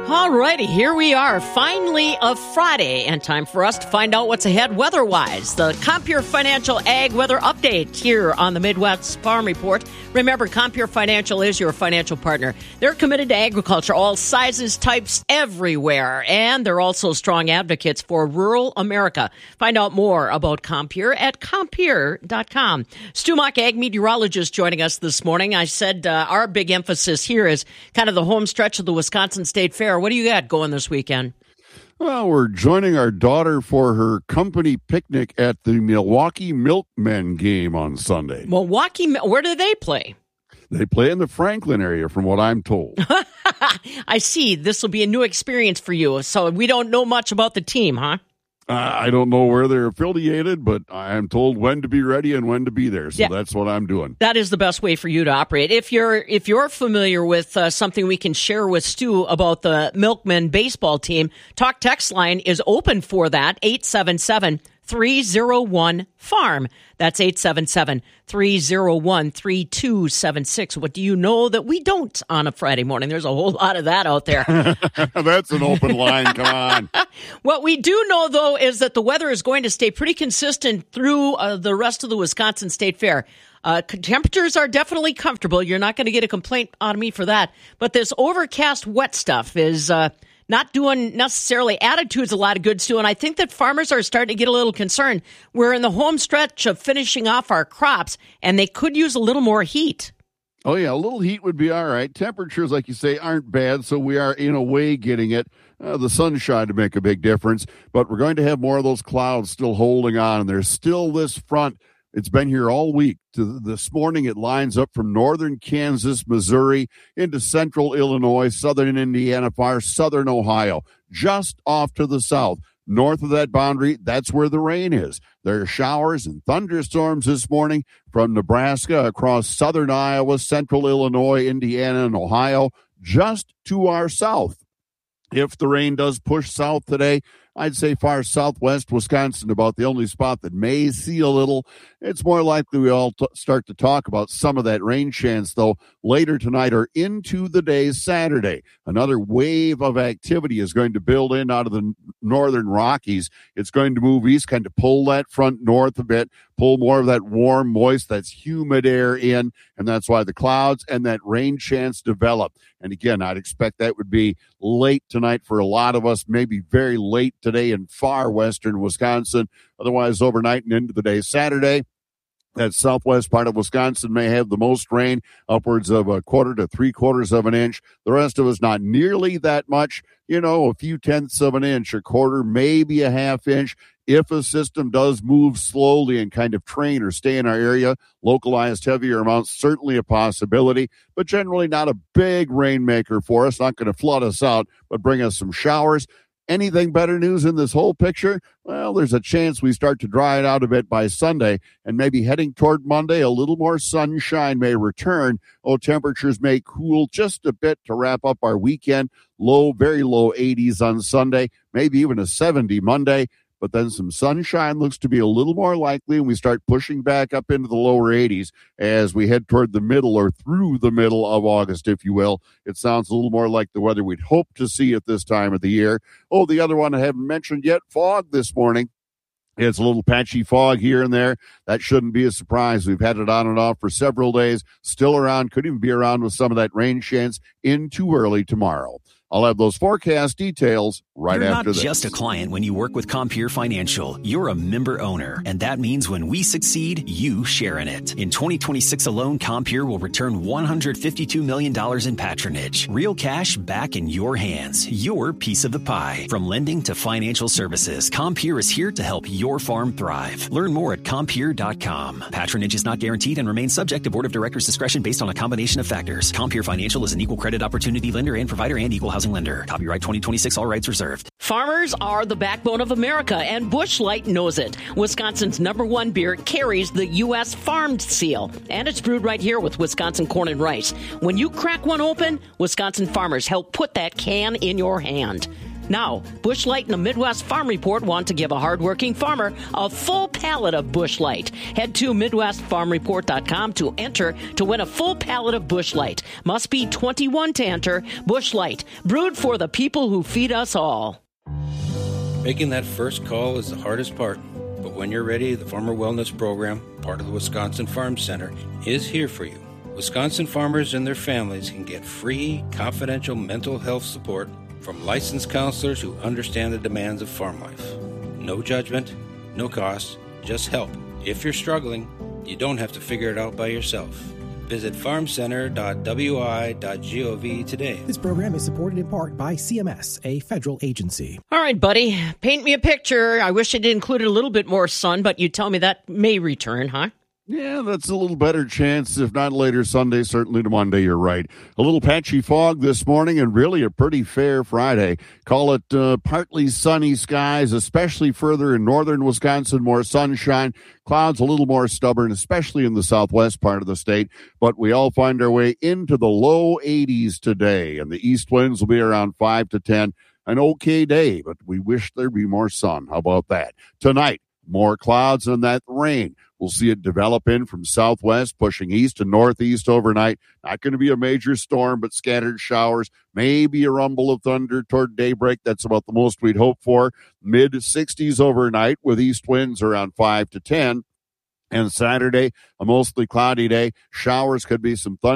All righty, here we are, finally a Friday, and time for us to find out what's ahead weather-wise. The Compeer Financial Ag Weather Update here on the Midwest Farm Report. Remember, Compeer Financial is your financial partner. They're committed to agriculture, all sizes, types, everywhere, and they're also strong advocates for rural America. Find out more about Compeer at Compeer.com. Stu Mock, ag meteorologist, joining us this morning. I said our big emphasis here is kind of the home stretch of the Wisconsin State Fair. What do you got going this weekend? Well, we're joining our daughter for her company picnic at the Milwaukee Milkmen game on Sunday. Milwaukee, where do they play? They play in the Franklin area, from what I'm told. I see. This will be a new experience for you. So we don't know much about the team, huh? I don't know where they're affiliated, but I am told when to be ready and when to be there. So That's what I'm doing. That is the best way for you to operate. If you're familiar with something we can share with Stu about the Milkmen baseball team, Talk Text line is open for that, 877-301-FARM. That's 877-301-3276. What do you know that we don't on a Friday morning? There's a whole lot of that out there. That's an open line. Come on. What we do know, though, is that the weather is going to stay pretty consistent through the rest of the Wisconsin State Fair. Temperatures are definitely comfortable. You're not going to get a complaint out of me for that. But this overcast, wet stuff is not doing necessarily attitudes a lot of good, Stu, and I think that farmers are starting to get a little concerned. We're in the home stretch of finishing off our crops, and they could use a little more heat. Oh, yeah, a little heat would be all right. Temperatures, like you say, aren't bad, so we are, in a way, getting it. The sunshine to make a big difference, but we're going to have more of those clouds still holding on, and there's still this front. It's been here all week. This morning, it lines up from northern Kansas, Missouri, into central Illinois, southern Indiana, far southern Ohio, just off to the south. North of that boundary, that's where the rain is. There are showers and thunderstorms this morning from Nebraska across southern Iowa, central Illinois, Indiana, and Ohio, just to our south. If the rain does push south today, I'd say far southwest Wisconsin, about the only spot that may see a little. It's more likely we all start to talk about some of that rain chance, though, later tonight or into the day Saturday. Another wave of activity is going to build in out of the northern Rockies. It's going to move east, kind of pull that front north a bit, pull more of that warm, moist, that's humid air in, and that's why the clouds and that rain chance develop. And again, I'd expect that would be late tonight for a lot of us, maybe very late today in far western Wisconsin. Otherwise, overnight and into the day Saturday, that southwest part of Wisconsin may have the most rain, upwards of a quarter to 3/4 of an inch. The rest of us, not nearly that much, a few tenths of an inch, a quarter, maybe a half inch. If a system does move slowly and kind of train or stay in our area, localized heavier amounts, certainly a possibility, but generally not a big rainmaker for us, not going to flood us out, but bring us some showers. Anything better news in this whole picture? Well, there's a chance we start to dry it out a bit by Sunday, and maybe heading toward Monday, a little more sunshine may return. Temperatures may cool just a bit to wrap up our weekend. Low, very low 80s on Sunday, maybe even a 70 Monday. But then some sunshine looks to be a little more likely, and we start pushing back up into the lower 80s as we head toward the middle or through the middle of August, if you will. It sounds a little more like the weather we'd hope to see at this time of the year. The other one I haven't mentioned yet, fog this morning. It's a little patchy fog here and there. That shouldn't be a surprise. We've had it on and off for several days. Still around, could even be around with some of that rain chance into early tomorrow. I'll have those forecast details right after this. You're not just a client when you work with Compeer Financial. You're a member owner, and that means when we succeed, you share in it. In 2026 alone, Compeer will return $152 million in patronage. Real cash back in your hands. Your piece of the pie. From lending to financial services, Compeer is here to help your farm thrive. Learn more at Compeer.com. Patronage is not guaranteed and remains subject to Board of Directors' discretion based on a combination of factors. Compeer Financial is an equal credit opportunity lender and provider and equal housing lender. Copyright 2026, all rights reserved. Farmers are the backbone of America, and Busch Light knows it. Wisconsin's #1 beer carries the U.S. Farmed seal, and it's brewed right here with Wisconsin corn and rice. When you crack one open, Wisconsin farmers help put that can in your hand. Now, Busch Light and the Midwest Farm Report want to give a hardworking farmer a full pallet of Busch Light. Head to MidwestFarmReport.com to enter to win a full pallet of Busch Light. Must be 21 to enter. Busch Light, brewed for the people who feed us all. Making that first call is the hardest part. But when you're ready, the Farmer Wellness Program, part of the Wisconsin Farm Center, is here for you. Wisconsin farmers and their families can get free, confidential mental health support from licensed counselors who understand the demands of farm life. No judgment, no cost, just help. If you're struggling, you don't have to figure it out by yourself. Visit farmcenter.wi.gov today. This program is supported in part by CMS, a federal agency. All right, buddy, paint me a picture. I wish it included a little bit more sun, but you tell me that may return, huh? Yeah, that's a little better chance, if not later Sunday, certainly to Monday, you're right. A little patchy fog this morning and really a pretty fair Friday. Call it partly sunny skies, especially further in northern Wisconsin, more sunshine. Clouds a little more stubborn, especially in the southwest part of the state. But we all find our way into the low 80s today, and the east winds will be around 5 to 10. An okay day, but we wish there'd be more sun. How about that? Tonight, more clouds and that rain. We'll see it develop in from southwest, pushing east and northeast overnight. Not going to be a major storm, but scattered showers. Maybe a rumble of thunder toward daybreak. That's about the most we'd hope for. Mid-60s overnight with east winds around 5 to 10. And Saturday, a mostly cloudy day. Showers, could be some thunder.